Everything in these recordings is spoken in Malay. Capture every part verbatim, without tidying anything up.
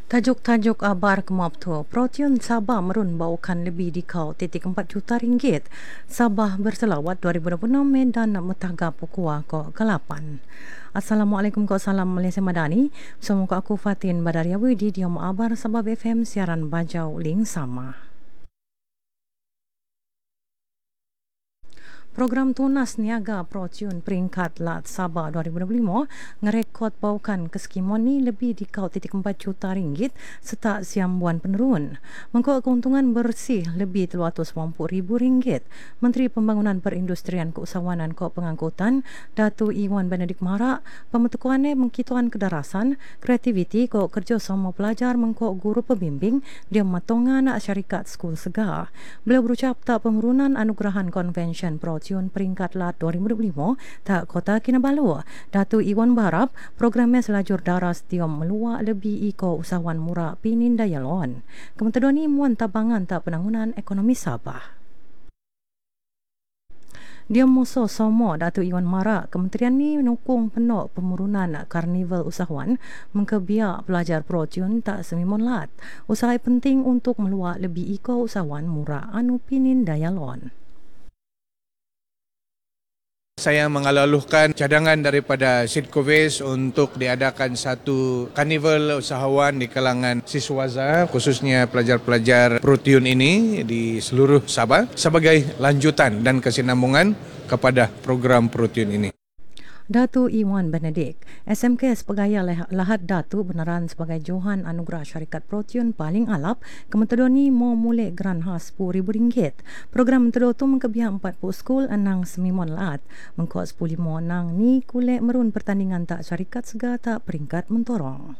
Tajuk-tajuk abar kemap tu, Protein Sabah merun baukan lebih di kau titik empat juta ringgit. Sabah berselawat dua ribu dua puluh enam Medan Metaga Pukua ko kelapan. Assalamualaikum ko salam Malaysia Madani. Bersama ko aku Fatin Badaria Widi di Om Abar Sabah B F M siaran Bajau Ling sama. Program Tunas Niaga Protein peringkat Lat Sabah dua ribu dua puluh lima ngerekod baukan keskimun ni lebih di kau titik empat juta ringgit serta siam buan penurun. Mengkau keuntungan bersih lebih tiga ratus sembilan puluh ribu ringgit. Menteri Pembangunan Perindustrian Keusahawanan Kau Pengangkutan Datuk Iwan Benedict Marak pembentukannya mengkituan kedarasan, kreativiti kau kerjasama pelajar mengkau guru pembimbing dia matongan syarikat skul segar. Beliau berucap tak pemerunan anugerahan konvensyen Protein peringkat Lat dua ribu dua puluh lima tak Kota Kinabalu. Datuk Iwan berharap programnya selajur daras tiom meluak lebih iko usahawan murah pinin dayalon. Kementerian ini muan tabangan tak penangunan ekonomi Sabah. Dia musuh somo Datuk Iwan Marak, kementerian ni menukung penuh pemurunan karnival usahawan mengkebiak pelajar Protein tak semimun lat. Usaha penting untuk meluak lebih iko usahawan murah anu pinin dayalon. Saya mengalu-alukan cadangan daripada Sidco-Waste untuk diadakan satu karnival usahawan di kalangan siswaza, khususnya pelajar-pelajar Protein ini di seluruh Sabah sebagai lanjutan dan kesinambungan kepada program Protein ini. Datuk Iwan Benedict, S M K sebagai lahat Datuk benaran sebagai Johan Anugerah Syarikat Protein paling alap, kementerian ini mau mulai geran khas sepuluh ribu ringgit. Program menteri itu mengkebiak empat puluh skul enang semimon lat. Mengkot sepuluh lima enang ni kulit merun pertandingan tak syarikat segar tak peringkat mentorong.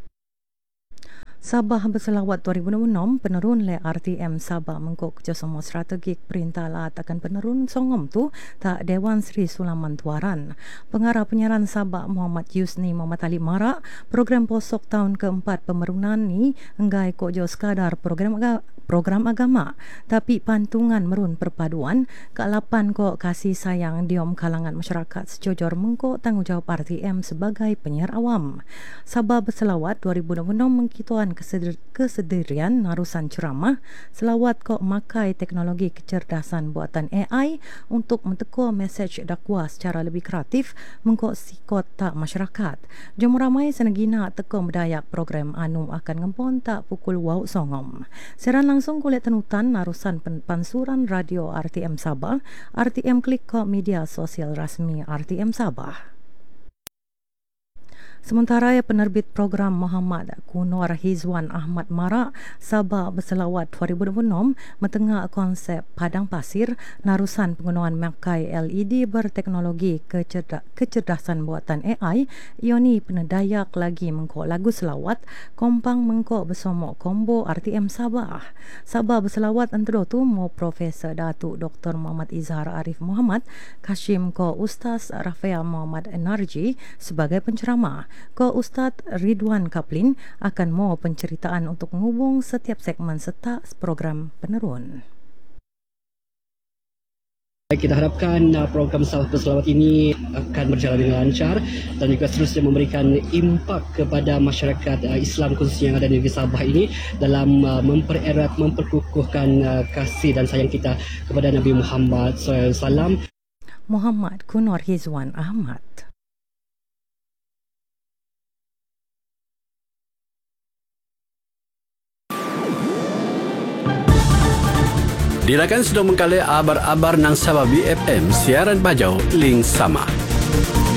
Sabah berselawat dua ribu dua puluh enam penerun le R T M Sabah mengkok kerjasama strategik perintah lat akan penerun songom tu tak Dewan Seri Sulaman Tuaran. Pengarah penyiaran Sabah Muhammad Yusni Muhammad Ali Marak, program posok tahun keempat pemerunan ni enggai kok jo sekadar program aga, program agama tapi pantungan merun perpaduan kealapan kok kasih sayang diom kalangan masyarakat sejojor mengkok tanggungjawab R T M sebagai penyiar awam. Sabah berselawat dua ribu dua puluh enam mengkituan kesedirian narusan ceramah selawat kok makai teknologi kecerdasan buatan A I untuk mentekor mesej dakwah secara lebih kreatif mengkok sikot tak masyarakat. Jom ramai senegina tekor mendayak program anu akan ngempon tak pukul wau songom. Siaran langsung kulit tenutan narusan pansuran radio R T M Sabah, R T M klik kok media sosial rasmi R T M Sabah. Sementara penerbit program Muhammad Kunwar Hizwan Ahmad Marak Sabah berselawat dua ribu dua puluh enam metengah konsep padang pasir narusan penggunaan makai L E D berteknologi kecerda- kecerdasan buatan A I ioni penedayak lagi mengkok lagu selawat kompang mengkok bersama kombo R T M Sabah. Sabah berselawat antara tu mau Profesor Datuk Doktor Muhammad Izhar Arif Muhammad Kashim ko Ustaz Rafael Muhammad Enarji sebagai penceramah. Ko Ustaz Ridwan Kaplin akan mau penceritaan untuk menghubung setiap segmen serta program penerun. Kita harapkan uh, program Sabah Berselawat ini akan berjalan dengan lancar dan juga seterusnya memberikan impak kepada masyarakat uh, Islam khususnya yang ada di negeri Sabah ini dalam uh, mempererat, memperkukuhkan uh, kasih dan sayang kita kepada Nabi Muhammad sallallahu alaihi wasallam. Muhammad Kunwar Hizwan Ahmad. Dirakan sudah mengkali abar-abar nang Sabah B F M siaran Bajau Ling sama.